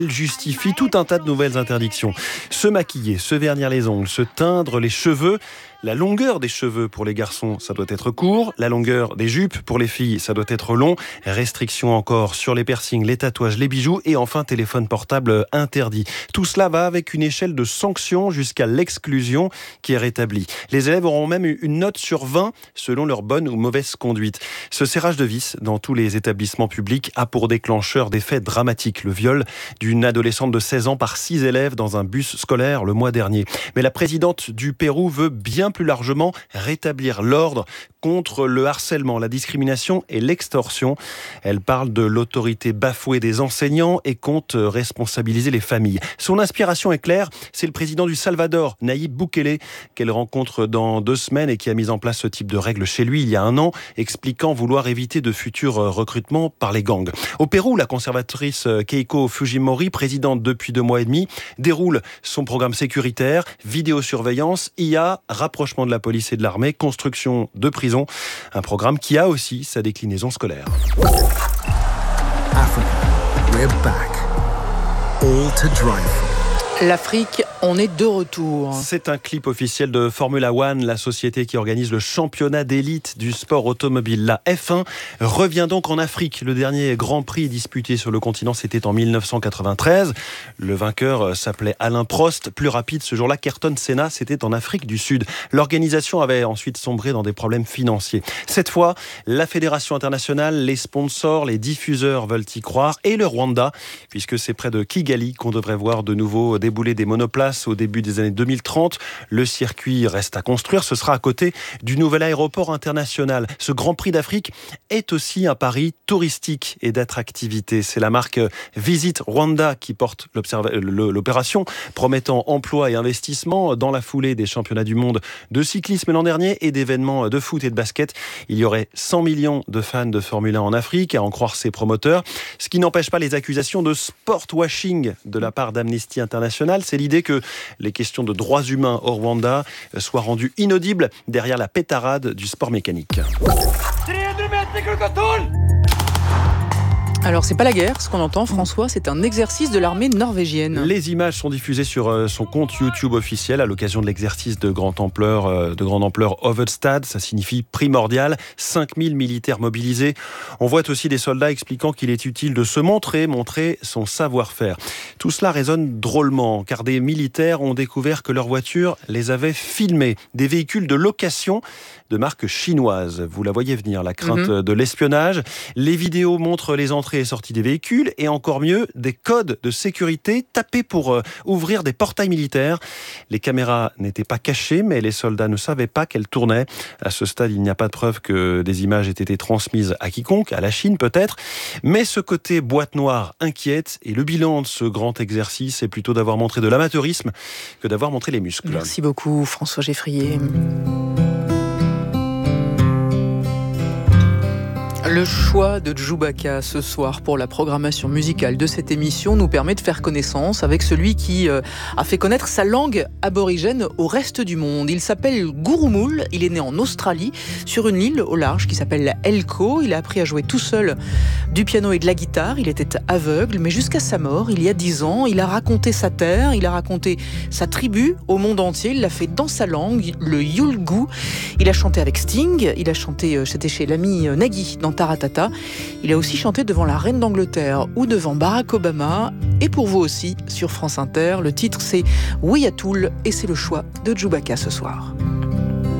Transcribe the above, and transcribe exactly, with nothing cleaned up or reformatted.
justifie tout un tas de nouvelles interdictions. Se maquiller, se vernir les ongles, se teindre les cheveux. La longueur des cheveux pour les garçons, ça doit être court. La longueur des jupes pour les filles, ça doit être long. Restrictions encore sur les piercings, les tatouages, les bijoux et enfin téléphone portable interdit. Tout cela va avec une échelle de sanctions jusqu'à l'exclusion qui est rétablie. Les élèves auront même une note sur vingt selon leur bonne ou mauvaise conduite. Ce serrage de vis dans tous les établissements publics a pour déclencheur des faits dramatiques. Le viol d'une adolescente de seize ans par six élèves dans un bus scolaire le mois dernier. Mais la présidente du Pérou veut bien plus largement rétablir l'ordre contre le harcèlement, la discrimination et l'extorsion. Elle parle de l'autorité bafouée des enseignants et compte responsabiliser les familles. Son inspiration est claire, c'est le président du Salvador, Nayib Bukele, qu'elle rencontre dans deux semaines et qui a mis en place ce type de règles chez lui il y a un an, expliquant vouloir éviter de futurs recrutements par les gangs. Au Pérou, la conservatrice Keiko Fujimori, présidente depuis deux mois et demi, déroule son programme sécuritaire, vidéosurveillance, I A, rapprochement de la police et de l'armée, construction de prisons, un programme qui a aussi sa déclinaison scolaire. Africa, we're back. All to drive for. L'Afrique, on est de retour. C'est un clip officiel de Formula One, la société qui organise le championnat d'élite du sport automobile. La F un revient donc en Afrique. Le dernier Grand Prix disputé sur le continent, c'était en dix-neuf cent quatre-vingt-treize. Le vainqueur s'appelait Alain Prost. Plus rapide ce jour-là qu'Ayrton Senna, c'était en Afrique du Sud. L'organisation avait ensuite sombré dans des problèmes financiers. Cette fois, la Fédération internationale, les sponsors, les diffuseurs veulent y croire et le Rwanda, puisque c'est près de Kigali qu'on devrait voir de nouveau des débouler des monoplaces au début des années deux mille trente. Le circuit reste à construire. Ce sera à côté du nouvel aéroport international. Ce Grand Prix d'Afrique est aussi un pari touristique et d'attractivité. C'est la marque Visit Rwanda qui porte l'opération, promettant emploi et investissement dans la foulée des championnats du monde de cyclisme l'an dernier et d'événements de foot et de basket. Il y aurait cent millions de fans de Formule un en Afrique, à en croire ses promoteurs. Ce qui n'empêche pas les accusations de sport washing de la part d'Amnesty International. C'est l'idée que les questions de droits humains au Rwanda soient rendues inaudibles derrière la pétarade du sport mécanique. Alors, c'est pas la guerre, ce qu'on entend, François, c'est un exercice de l'armée norvégienne. Les images sont diffusées sur son compte YouTube officiel à l'occasion de l'exercice de grande ampleur, de grande ampleur Hovedstad. Ça signifie primordial. cinq mille militaires mobilisés. On voit aussi des soldats expliquant qu'il est utile de se montrer, montrer son savoir-faire. Tout cela résonne drôlement, car des militaires ont découvert que leur voiture les avait filmés. Des véhicules de location de marque chinoise. Vous la voyez venir, la crainte mmh. de l'espionnage. Les vidéos montrent les entrées et sorties des véhicules et encore mieux, des codes de sécurité tapés pour euh, ouvrir des portails militaires. Les caméras n'étaient pas cachées, mais les soldats ne savaient pas qu'elles tournaient. À ce stade, il n'y a pas de preuve que des images aient été transmises à quiconque, à la Chine peut-être. Mais ce côté boîte noire inquiète et le bilan de ce grand exercice est plutôt d'avoir montré de l'amateurisme que d'avoir montré les muscles. Merci beaucoup François Geffrier. Le choix de Djoubaka ce soir pour la programmation musicale de cette émission nous permet de faire connaissance avec celui qui euh, a fait connaître sa langue aborigène au reste du monde. Il s'appelle Gurrumul, il est né en Australie, sur une île au large qui s'appelle Elcho. Il a appris à jouer tout seul du piano et de la guitare. Il était aveugle, mais jusqu'à sa mort, il y a dix ans, il a raconté sa terre, il a raconté sa tribu au monde entier. Il l'a fait dans sa langue, le Yolgu. Il a chanté avec Sting, il a chanté, c'était chez l'ami Nagui dans Taratata. Il a aussi chanté devant la reine d'Angleterre ou devant Barack Obama. Et pour vous aussi, sur France Inter, le titre c'est Ouiatoul et c'est le choix de Djoubaka ce soir.